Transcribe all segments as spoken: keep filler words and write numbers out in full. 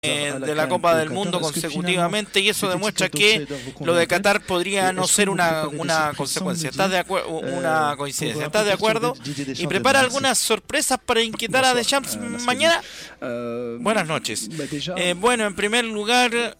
Eh, de la Copa del Mundo consecutivamente, y eso demuestra que lo de Qatar podría no ser una, una consecuencia. ¿Estás de acuerdo? Una coincidencia. ¿Estás de acuerdo? ¿Y prepara algunas sorpresas para inquietar a Deschamps mañana? Buenas noches. Eh, bueno, en primer lugar,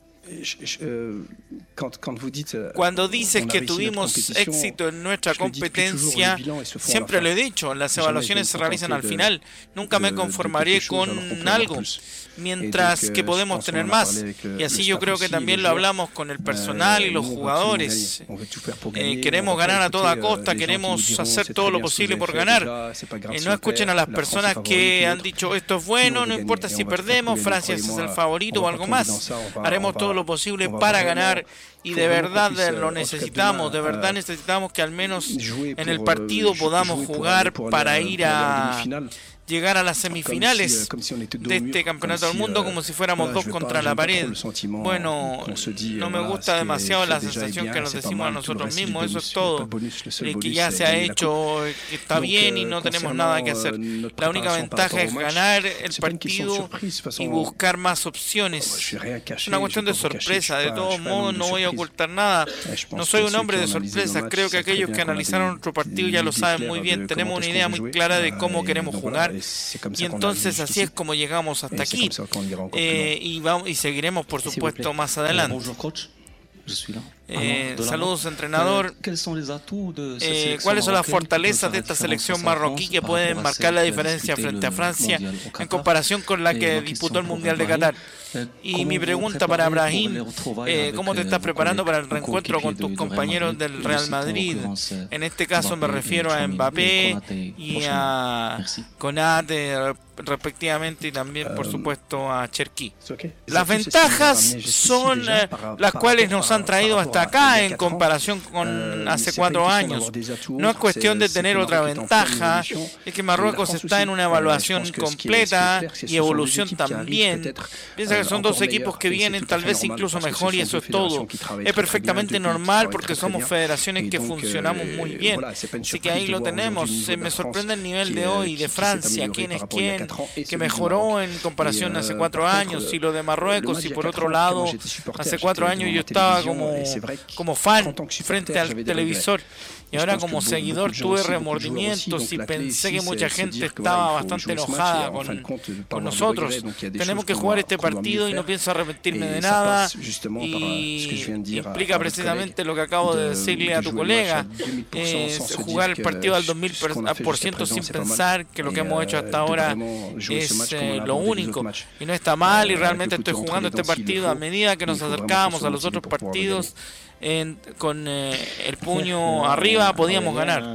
cuando dices que tuvimos éxito en nuestra competencia, siempre lo he dicho, las evaluaciones se realizan al final. Nunca me conformaré con algo, mientras que podemos tener más. Y así yo creo que también lo hablamos con el personal y los jugadores. Eh, queremos ganar a toda costa, queremos hacer todo lo posible por ganar. Eh, no escuchen a las personas que han dicho esto es bueno, no importa si perdemos, Francia es el favorito o algo más. Haremos todo lo posible para ganar. Y de verdad lo necesitamos, de verdad necesitamos que al menos en el partido podamos jugar para ir a llegar a las semifinales de este campeonato del mundo como si fuéramos dos contra la pared. Bueno, no me gusta demasiado la sensación que nos decimos a nosotros mismos, eso es todo, eh, que ya se ha hecho, que está bien y no tenemos nada que hacer. La única ventaja es ganar el partido y buscar más opciones. Es una cuestión de sorpresa, de todos modos no voy a ocultar nada. No soy un hombre de sorpresas, creo que aquellos que analizaron nuestro partido ya lo saben muy bien, tenemos una idea muy clara de cómo queremos jugar. Y entonces así es como llegamos hasta aquí, eh, y, vamos, y seguiremos por supuesto más adelante. Eh, saludos, entrenador. Eh, ¿Cuáles son las fortalezas de esta selección marroquí que pueden marcar la diferencia frente a Francia en comparación con la que disputó el Mundial de Qatar? Y mi pregunta para Brahim, eh, ¿cómo te estás preparando para el reencuentro con tus compañeros del Real Madrid? En este caso me refiero a Mbappé y a Konate respectivamente, y también por supuesto a Cherki. Las ventajas son eh, las cuales nos han traído hasta acá en comparación con hace cuatro años. No es cuestión de tener otra ventaja, es que Marruecos está en una evaluación completa y evolución también. Piensa que son dos equipos que vienen tal vez incluso mejor y eso es todo. Es perfectamente normal porque somos federaciones que funcionamos muy bien. Así que ahí lo tenemos. Me sorprende el nivel de hoy de Francia, quién es quién, que mejoró en comparación hace cuatro años, y lo de Marruecos. Y por otro lado, hace cuatro años yo estaba como, como fan frente al televisor, y ahora como seguidor tuve remordimientos y pensé que mucha gente estaba bastante enojada con, con nosotros. Tenemos que jugar este partido y no pienso arrepentirme de nada, y implica precisamente lo que acabo de decirle a tu colega, es jugar el partido al dos mil por ciento sin pensar que lo que hemos hecho hasta ahora es eh, lo único, y no está mal, y realmente estoy jugando este partido a medida que nos acercábamos a los otros partidos. En, con eh, el puño arriba podíamos ganar.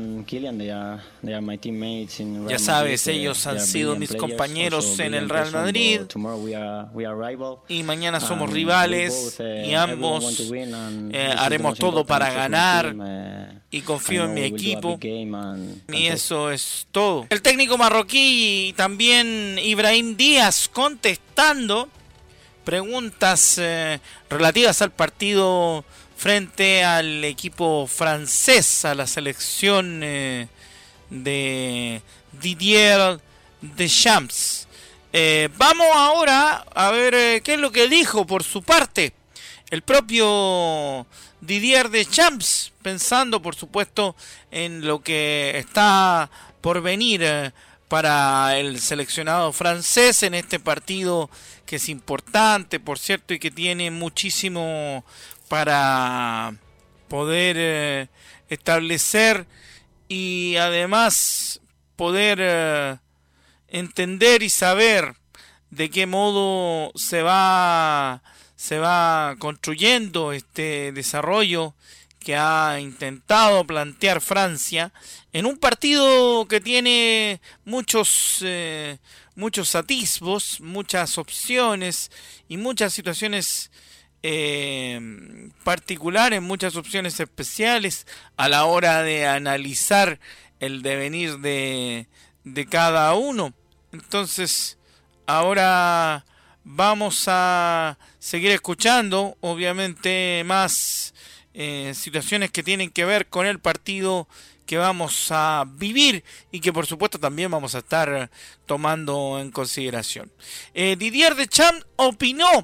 Ya sabes, ellos han sido mis compañeros en el Real Madrid y mañana somos rivales, y ambos eh, haremos todo para ganar, y confío en mi equipo, y eso es todo. El técnico marroquí y también Ibrahim Díaz contestando preguntas eh, relativas al partido frente al equipo francés, a la selección eh, de Didier Deschamps. Eh, vamos ahora a ver eh, qué es lo que dijo por su parte el propio Didier Deschamps, pensando por supuesto en lo que está por venir eh, para el seleccionado francés en este partido, que es importante, por cierto, y que tiene muchísimo para poder eh, establecer y además poder eh, entender y saber de qué modo se va se va construyendo este desarrollo que ha intentado plantear Francia en un partido que tiene muchos eh, muchos atisbos, muchas opciones y muchas situaciones Eh, particulares, muchas opciones especiales a la hora de analizar el devenir de, de cada uno. Entonces ahora vamos a seguir escuchando obviamente más eh, situaciones que tienen que ver con el partido que vamos a vivir y que por supuesto también vamos a estar tomando en consideración. Eh, Didier Deschamps opinó